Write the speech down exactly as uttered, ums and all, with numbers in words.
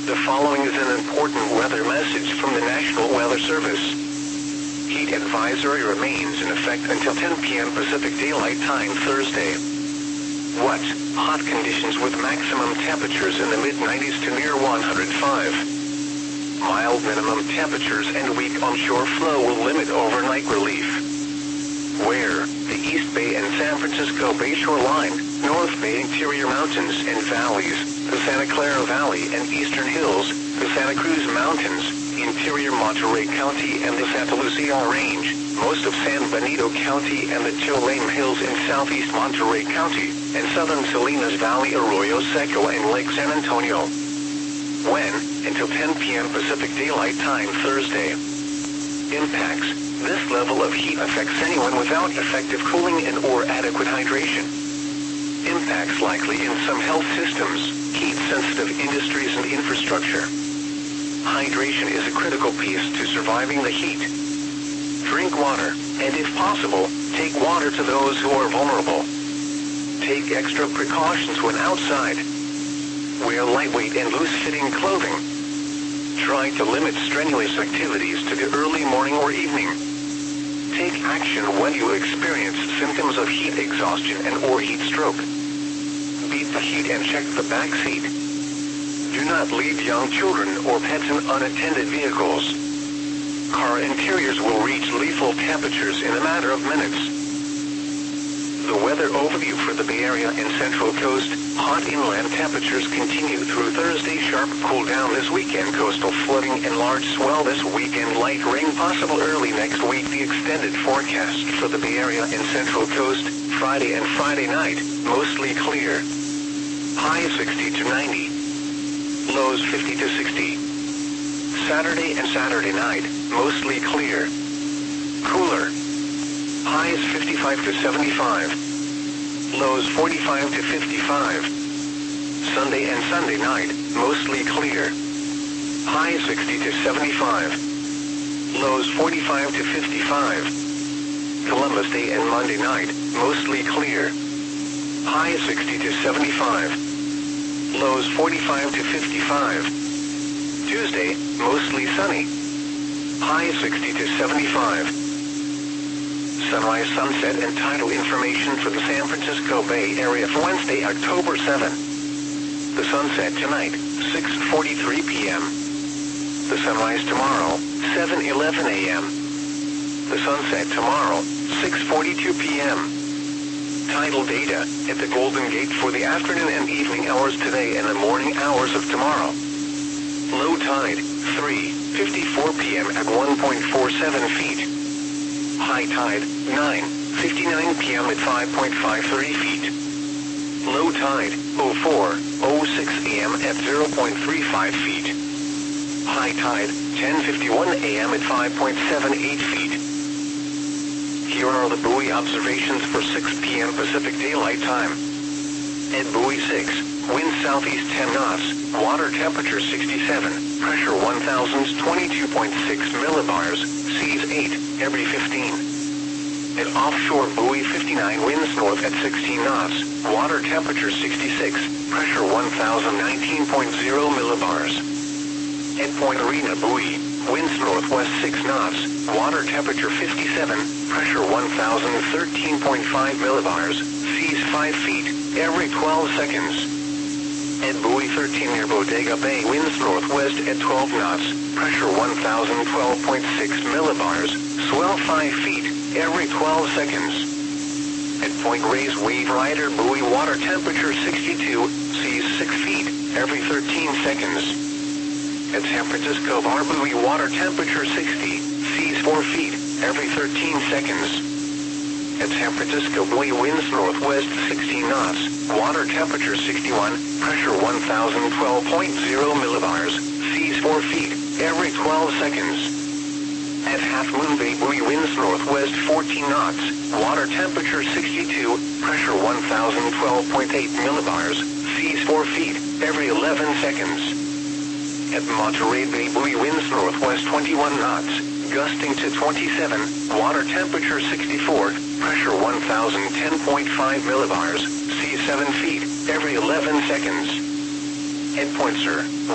The following is an important weather message from the National Weather Service. Heat advisory remains in effect until ten p m Pacific Daylight Time Thursday. What? Hot conditions with maximum temperatures in the mid nineties to near one hundred five. Mild minimum temperatures and weak onshore flow will limit overnight relief. Where? The East Bay and San Francisco Bay shoreline, North Bay interior mountains and valleys, the Santa Clara Valley and Eastern Hills, the Santa Cruz Mountains, interior Monterey County and the Santa Lucia Range, most of San Benito County and the Tulane Hills in southeast Monterey County, and southern Salinas Valley, Arroyo Seco and Lake San Antonio. When? Until ten p m Pacific Daylight Time Thursday. Impacts. This level of heat affects anyone without effective cooling and or adequate hydration. Impacts likely in some health systems, heat-sensitive industries and infrastructure. Hydration is a critical piece to surviving the heat. Drink water, and if possible, take water to those who are vulnerable. Take extra precautions when outside. Wear lightweight and loose-fitting clothing. Try to limit strenuous activities to the early morning or evening. Take action when you experience symptoms of heat exhaustion and or heat stroke. Beat the heat and check the back seat. Do not leave young children or pets in unattended vehicles. Car interiors will reach lethal temperatures in a matter of minutes. The weather overview for the Bay Area and Central Coast. Hot inland temperatures continue through Thursday. Sharp cool down this weekend. Coastal flooding and large swell this weekend. Light rain possible early next week. The extended forecast for the Bay Area and Central Coast. Friday and Friday night, mostly clear. Highs sixty to ninety. Lows fifty to sixty. Saturday and Saturday night, mostly clear. Cooler. Highs fifty-five to seventy-five. Lows forty-five to fifty-five. Sunday and Sunday night, mostly clear. Highs sixty to seventy-five. Lows forty-five to fifty-five. Columbus Day and Monday night, mostly clear. Highs sixty to seventy-five. Lows forty-five to fifty-five. Tuesday, mostly sunny. Highs sixty to seventy-five. Sunrise, sunset, and tidal information for the San Francisco Bay Area for Wednesday, October seventh. The sunset tonight, six forty-three p m The sunrise tomorrow, seven eleven a m The sunset tomorrow, six forty-two p m Tidal data at the Golden Gate for the afternoon and evening hours today and the morning hours of tomorrow. Low tide, three fifty-four p m at one point four seven feet. High tide, nine fifty-nine p m at five point five three feet. Low tide, oh four oh six a m at zero point three five feet. High tide, ten fifty-one a m at five point seven eight feet. Here are the buoy observations for six p m Pacific Daylight Time. At buoy six, wind southeast ten knots, water temperature sixty-seven, pressure one thousand twenty-two point six millibars, seas eight, every fifteen. At offshore buoy fifty-nine, winds north at sixteen knots, water temperature sixty-six, pressure one thousand nineteen point zero millibars. At Point Arena buoy, winds northwest six knots, water temperature fifty-seven, pressure one thousand thirteen point five millibars, seas five feet, every twelve seconds. At buoy thirteen near Bodega Bay, winds northwest at twelve knots, pressure one thousand twelve point six millibars, swell five feet, every twelve seconds. At Point Reyes Wave Rider buoy, water temperature sixty-two, seas six feet, every thirteen seconds. At San Francisco Bar buoy, water temperature sixty, seas four feet, every thirteen seconds. At San Francisco buoy, winds northwest sixteen knots, water temperature sixty-one, pressure one thousand twelve point zero millibars, seas four feet, every twelve seconds. At Half Moon Bay buoy, winds northwest fourteen knots, water temperature sixty-two, pressure one thousand twelve point eight millibars, seas four feet, every eleven seconds. At Monterey Bay buoy, winds northwest twenty-one knots, gusting to twenty-seven, water temperature sixty-four, pressure one thousand ten point five millibars, seas seven feet, every eleven seconds. At Point Sur,